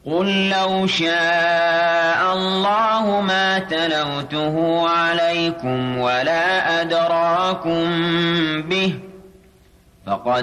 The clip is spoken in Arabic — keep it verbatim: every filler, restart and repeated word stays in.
قُل لَّوْ شَاءَ اللَّهُ مَا تَلَوْتُهُ عَلَيْكُمْ وَلَا أَدْرَاكُم بِهِ ۖ فَقَدْ